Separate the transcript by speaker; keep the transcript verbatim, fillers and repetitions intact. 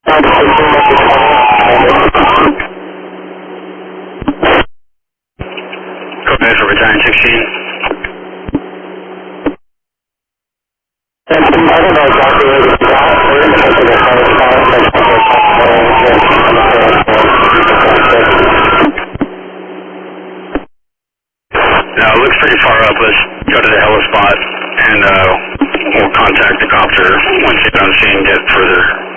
Speaker 1: Code for Battalion sixteen.
Speaker 2: I don't know exactly where this is at. We're in the midst of the fire spot.
Speaker 1: No, it looks pretty far up. Let's go to the heli spot and uh, we'll contact the copter once you're done seeing it further.